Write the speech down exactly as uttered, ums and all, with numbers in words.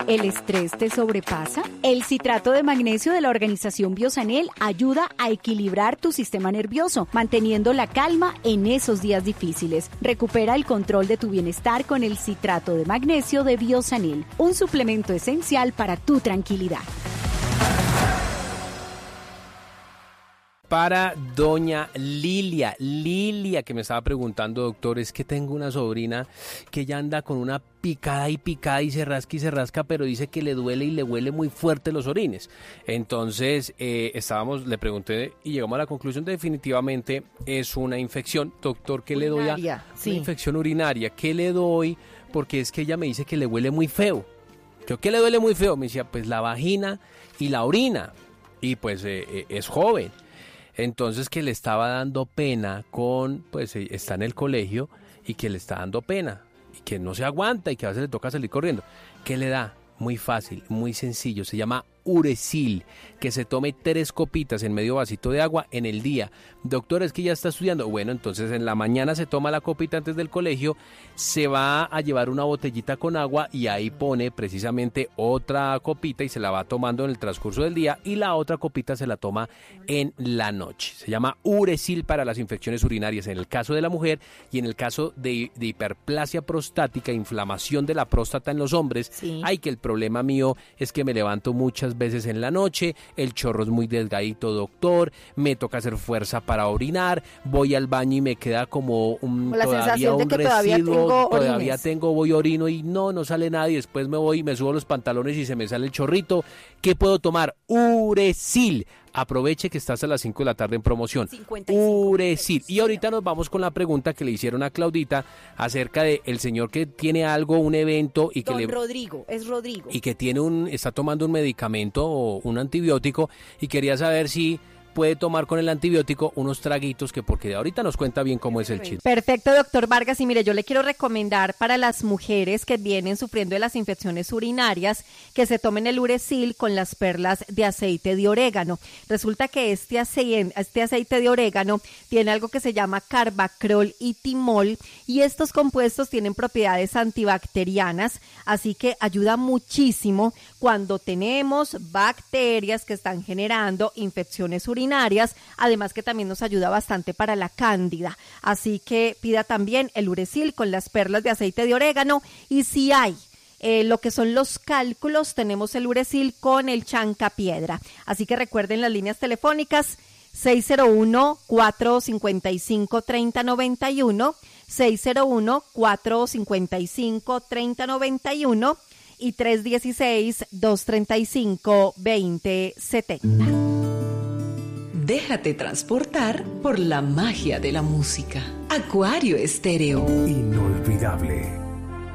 ¿El estrés te sobrepasa? El citrato de magnesio de la organización Biosanel ayuda a equilibrar tu sistema nervioso, manteniendo la calma en esos días difíciles. Recupera el control de tu bienestar con el citrato de magnesio de Biosanel, un suplemento esencial para tu tranquilidad. Para doña Lilia, Lilia que me estaba preguntando, doctor, es que tengo una sobrina que ya anda con una picada y picada y se rasca y se rasca, pero dice que le duele y le huele muy fuerte los orines. Entonces, eh, estábamos, le pregunté y llegamos a la conclusión de definitivamente es una infección. Doctor, ¿qué urinaria, le doy a sí. Una infección urinaria? ¿Qué le doy? Porque es que ella me dice que le huele muy feo. ¿Yo qué le duele muy feo? Me decía, pues la vagina y la orina. Y pues eh, eh, es joven. Entonces que le estaba dando pena con, pues está en el colegio y que le está dando pena y que no se aguanta y que a veces le toca salir corriendo. ¿Qué le da? Muy fácil, muy sencillo, se llama Uresil, que se tome tres copitas en medio vasito de agua en el día. Doctor, es que ya está estudiando. Bueno, entonces en la mañana se toma la copita antes del colegio, se va a llevar una botellita con agua y ahí pone precisamente otra copita y se la va tomando en el transcurso del día y la otra copita se la toma en la noche. Se llama Uresil para las infecciones urinarias en el caso de la mujer y en el caso de, de hiperplasia prostática, inflamación de la próstata en los hombres. Sí. Ay, que el problema mío es que me levanto muchas veces en la noche, el chorro es muy delgadito, doctor, me toca hacer fuerza para orinar, voy al baño y me queda como un la todavía un de residuo, todavía tengo, todavía tengo, voy orino y no, no sale nada y después me voy y me subo los pantalones y se me sale el chorrito. ¿Qué puedo tomar? Uresil. Aproveche que estás a las cinco de la tarde en promoción. Uresil. Y ahorita nos vamos con la pregunta que le hicieron a Claudita acerca de el señor que tiene algo, un evento y que Don le Rodrigo, es Rodrigo. Y que tiene un está tomando un medicamento o un antibiótico y quería saber si puede tomar con el antibiótico unos traguitos, que porque ahorita nos cuenta bien cómo es el chiste. Perfecto, doctor Vargas, y mire, yo le quiero recomendar para las mujeres que vienen sufriendo de las infecciones urinarias que se tomen el Uresil con las perlas de aceite de orégano. Resulta que este aceite, este aceite de orégano tiene algo que se llama carbacrol y timol, y estos compuestos tienen propiedades antibacterianas, así que ayuda muchísimo cuando tenemos bacterias que están generando infecciones urinarias. Además que también nos ayuda bastante para la cándida, así que pida también el Uresil con las perlas de aceite de orégano. Y si hay eh, lo que son los cálculos, tenemos el Uresil con el chancapiedra, así que recuerden las líneas telefónicas seis cero uno, cuatro cinco cinco, tres cero nueve uno, seis cero uno, cuatro cinco cinco, tres cero nueve uno y tres uno seis, dos tres cinco, dos cero siete cero. Déjate transportar por la magia de la música. Acuario Estéreo. Inolvidable.